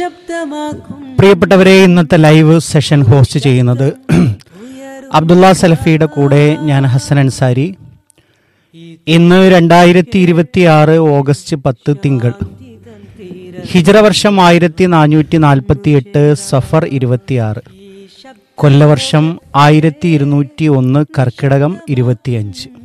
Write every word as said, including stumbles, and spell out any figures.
പ്രിയപ്പെട്ടവരെ, ഇന്നത്തെ live session host ചെയ്യുന്നത് അബ്ദുള്ള സലഫിയുടെ കൂടെ ഞാൻ ഹസൻ അൻസാരി. ഇന്ന് രണ്ടായിരത്തി ഇരുപത്തി ആറ് ഓഗസ്റ്റ് പത്ത് തിങ്കൾ, ഹിജ്റ വർഷം ആയിരത്തി നാനൂറ്റി നാൽപ്പത്തി എട്ട് സഫർ ഇരുപത്തിയാറ്, കൊല്ലവർഷം ആയിരത്തി ഇരുന്നൂറ്റി ഒന്ന് കർക്കിടകം ഇരുപത്തിയഞ്ച്.